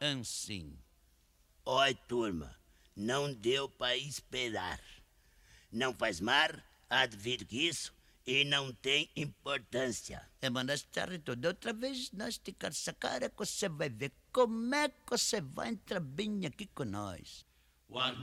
Assim. Oi, turma, não deu para esperar. Não faz mal, advito que isso, e não tem importância. Mas tarde, da outra vez nós te essa cara que você vai ver como é que você vai entrar bem aqui com nós. What